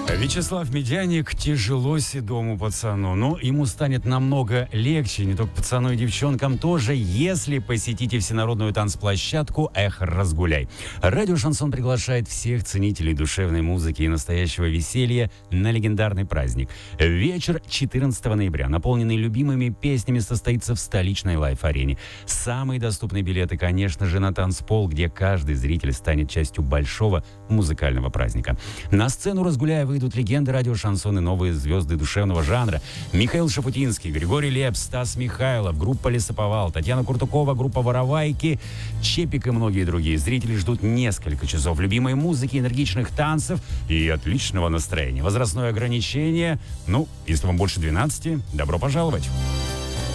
Вячеслав Медяник тяжело седому пацану, но ему станет намного легче, не только пацану и девчонкам тоже, если посетите всенародную танцплощадку «Эх, разгуляй». Радио «Шансон» приглашает всех ценителей душевной музыки и настоящего веселья на легендарный праздник. Вечер 14 ноября, наполненный любимыми песнями, состоится в столичной лайф-арене. Самые доступные билеты, конечно же, на танцпол, где каждый зритель станет частью большого музыкального праздника. На сцену «Разгуляя» выйдут легенды радио «Шансон» и новые звезды душевного жанра. Михаил Шафутинский, Григорий Лепс, Стас Михайлов, группа «Лесоповал», Татьяна Куртукова, группа «Воровайки», Чепик и многие другие. Зрители ждут несколько часов любимой музыки, энергичных танцев и отличного настроения. Возрастное ограничение, если вам больше 12, добро пожаловать.